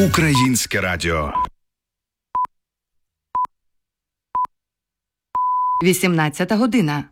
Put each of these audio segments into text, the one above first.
Українське радіо. 18 година.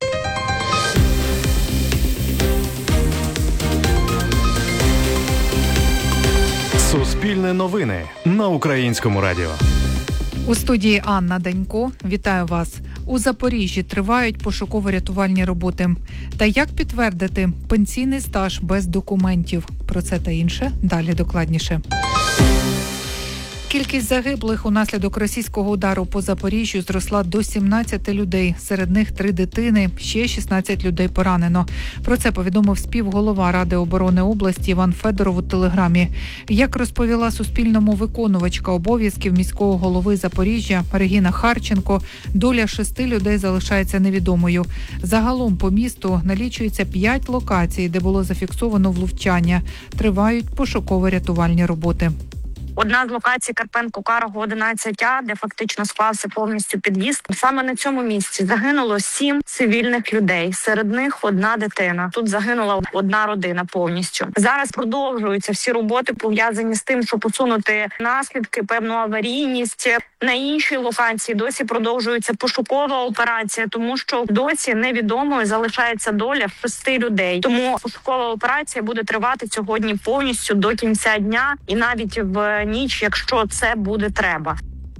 Суспільне новини на Українському радіо. У студії Анна Данько. Вітаю вас. У Запоріжжі тривають пошуково-рятувальні роботи. Та як підтвердити пенсійний стаж без документів? Про це та інше далі докладніше. Кількість загиблих унаслідок російського удару по Запоріжжю зросла до 17 людей. Серед них 3 дитини, ще 16 людей поранено. Про це повідомив співголова Ради оборони області Іван Федоров у телеграмі. Як розповіла Суспільному виконувачка обов'язків міського голови Запоріжжя Регіна Харченко, доля 6 людей залишається невідомою. Загалом по місту налічується 5 локацій, де було зафіксовано влучання. Тривають пошуково-рятувальні роботи. Одна з локацій Карпенко-Карого 11А, де фактично склався повністю під'їзд. Саме на цьому місці загинуло 7 цивільних людей. Серед них 1 дитина. Тут загинула 1 родина повністю. Зараз продовжуються всі роботи, пов'язані з тим, щоб усунути наслідки, певну аварійність. На іншій локації досі продовжується пошукова операція, тому що досі невідомою залишається доля 6 людей. Тому пошукова операція буде тривати сьогодні повністю до кінця дня і навіть в ніч, якщо це буде треба.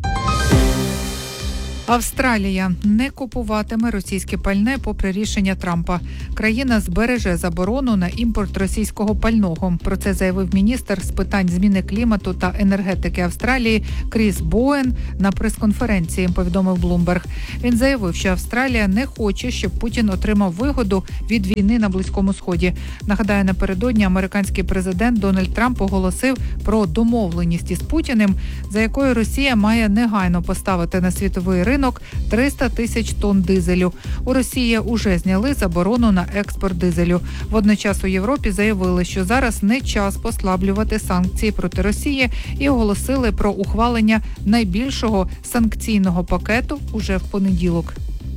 Австралія не купуватиме російське пальне попри рішення Трампа. Країна збереже заборону на імпорт російського пального. Про це заявив міністр з питань зміни клімату та енергетики Австралії Кріс Боуен на прес-конференції, повідомив Bloomberg. Він заявив, що Австралія не хоче, щоб Путін отримав вигоду від війни на Близькому Сході. Нагадаю, напередодні американський президент Дональд Трамп оголосив про домовленість із Путіним, за якою Росія має негайно поставити на світовий ринок 300 тисяч тонн дизелю. У Росії уже зняли заборону на експорт дизелю. Водночас у Європі заявили, що зараз не час послаблювати санкції проти Росії і оголосили про ухвалення найбільшого санкційного пакету уже в понеділок.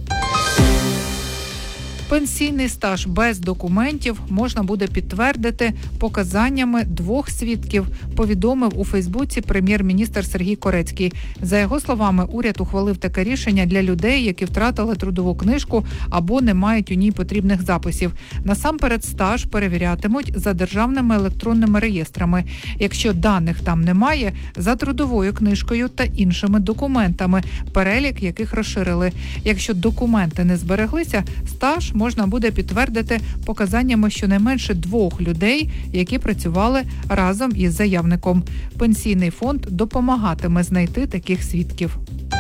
Пенсійний стаж без документів можна буде підтвердити показаннями 2 свідків, повідомив у Фейсбуці прем'єр-міністр Сергій Корецький. За його словами, уряд ухвалив таке рішення для людей, які втратили трудову книжку або не мають у ній потрібних записів. Насамперед стаж перевірятимуть за державними електронними реєстрами. Якщо даних там немає, за трудовою книжкою та іншими документами, перелік яких розширили. Якщо документи не збереглися, стаж можна буде підтвердити показаннями щонайменше 2 людей, які працювали разом із заявником. Пенсійний фонд допомагатиме знайти таких свідків.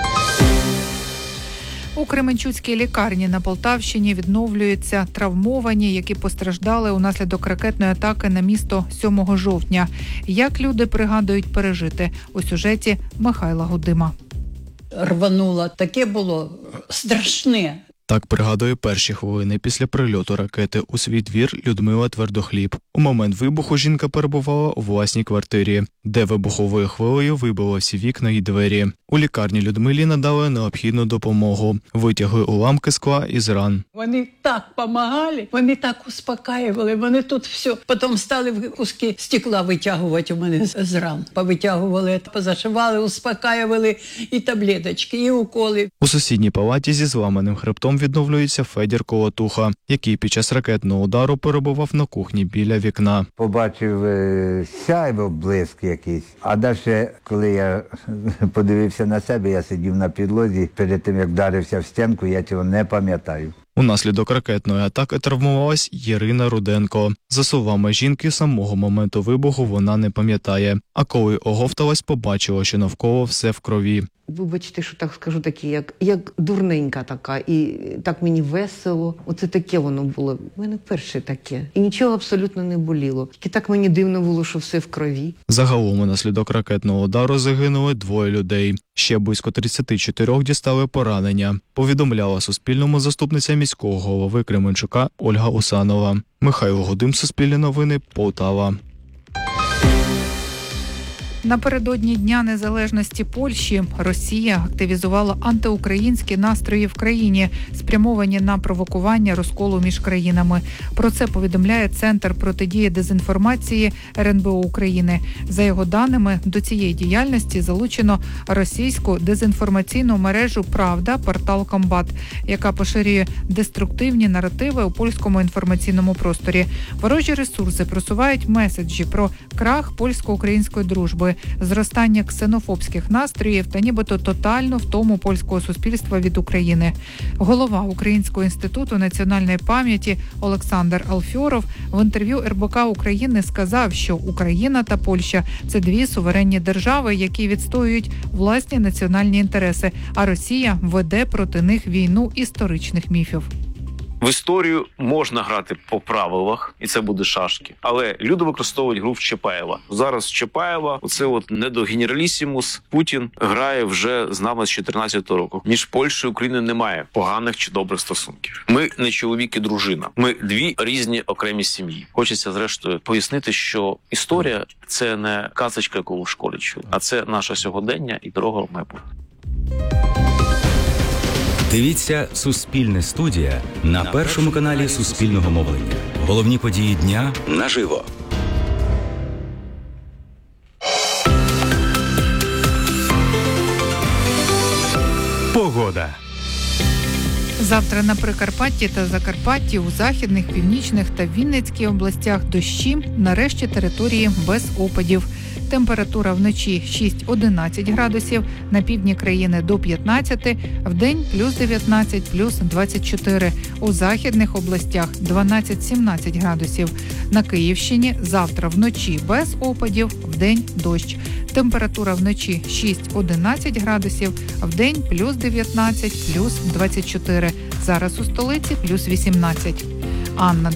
У Кременчуцькій лікарні на Полтавщині відновлюються травмовані, які постраждали унаслідок ракетної атаки на місто 7 жовтня. Як люди пригадують пережити? У сюжеті Михайла Гудима. Рвануло. Таке було страшне. Так пригадує перші хвилини після прильоту ракети у свій двір Людмила Твердохліб. У момент вибуху жінка перебувала у власній квартирі, де вибуховою хвилею вибило всі вікна й двері. У лікарні Людмилі надали необхідну допомогу. Витягли уламки скла із ран. Вони так допомагали, вони так успокаювали, вони тут все. Потім стали куски стекла витягувати у мене з ран. Повитягували, позашивали, успокаювали і таблеточки, і уколи. У сусідній палаті зі зламаним хребтом відновлюється Федір Колотуха, який під час ракетного удару перебував на кухні біля вікна. Побачив сяйво, блиск якийсь. А далі, коли я подивився на себе, я сидів на підлозі. Перед тим, як вдарився в стінку, я цього не пам'ятаю. Унаслідок ракетної атаки травмувалась Ірина Руденко. За словами жінки, самого моменту вибуху вона не пам'ятає. А коли оговталась, побачила, що навколо все в крові. Вибачте, що так скажу, такі, як дурненька така, і так мені весело. Оце таке воно було. У мене перше таке. І нічого абсолютно не боліло. Тільки так мені дивно було, що все в крові. Загалом унаслідок ракетного удару загинули 2 людей. Ще близько 34 дістали поранення. Повідомляла Суспільному заступниця міського голови Кременчука Ольга Усанова. Михайло Гудим, Суспільне новини, Полтава. Напередодні Дня Незалежності Польщі Росія активізувала антиукраїнські настрої в країні, спрямовані на провокування розколу між країнами. Про це повідомляє Центр протидії дезінформації РНБО України. За його даними, до цієї діяльності залучено російську дезінформаційну мережу «Правда», портал «Комбат», яка поширює деструктивні наративи у польському інформаційному просторі. Ворожі ресурси просувають меседжі про крах польсько-української дружби, зростання ксенофобських настроїв та нібито тотальну втому польського суспільства від України. Голова Українського інституту національної пам'яті Олександр Алфьоров в інтерв'ю РБК України сказав, що Україна та Польща – це дві суверенні держави, які відстоюють власні національні інтереси, а Росія веде проти них війну історичних міфів. В історію можна грати по правилах, і це буде шашки. Але люди використовують гру в Чапаєва. Зараз Чапаєва, оце от недогенералісімус, Путін грає вже з нами з 14-го року. Між Польщею і Україною немає поганих чи добрих стосунків. Ми не чоловік і дружина. Ми дві різні окремі сім'ї. Хочеться, зрештою, пояснити, що історія – це не казочка, яку в школі чули, а це наше сьогодення і дорога в майбутнє. Дивіться «Суспільне студія» на першому каналі Суспільного мовлення. Головні події дня наживо. Погода. Завтра на Прикарпатті та Закарпатті, у західних, північних та Вінницькій областях дощі, нарешті території без опадів. Температура вночі 6-11 градусів, на півдні країни до 15, вдень плюс 19, плюс 24. У західних областях 12-17 градусів. На Київщині завтра вночі без опадів, вдень дощ. Температура вночі 6-11 градусів, вдень плюс 19, плюс 24. Зараз у столиці плюс 18. Анна